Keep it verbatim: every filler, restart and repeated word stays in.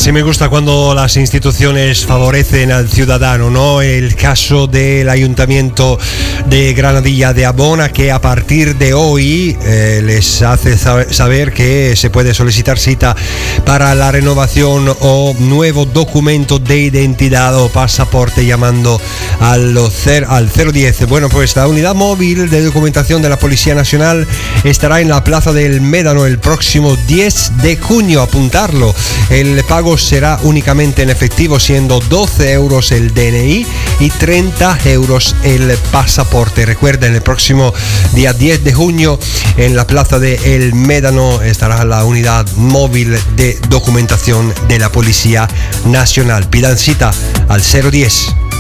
Así me gusta cuando las instituciones favorecen al ciudadano, ¿no? El caso del Ayuntamiento de Granadilla de Abona, que a partir de hoy eh, les hace saber que se puede solicitar cita para la renovación o nuevo documento de identidad o pasaporte llamando al, al cero diez. Bueno, pues la unidad móvil de documentación de la Policía Nacional estará en la Plaza del Médano el próximo diez de junio. Apuntarlo. El pago será únicamente en efectivo, siendo doce euros el D N I y treinta euros el pasaporte. Recuerden, el próximo día diez de junio en la Plaza de El Médano estará la unidad móvil de documentación de la Policía Nacional. Pidan cita al cero diez.